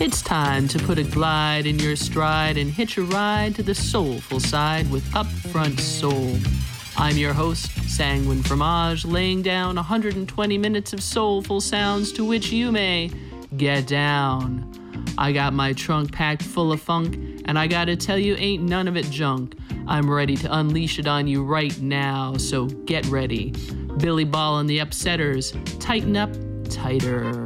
It's time to put a glide in your stride and hitch a ride to the soulful side with Upfront Soul. I'm your host, Sanguine Fromage, laying down 120 minutes of soulful sounds to which you may get down. I got my trunk packed full of funk, and I gotta tell you, ain't none of it junk. I'm ready to unleash it on you right now, so get ready. Billy Ball and the Upsetters, tighten up tighter.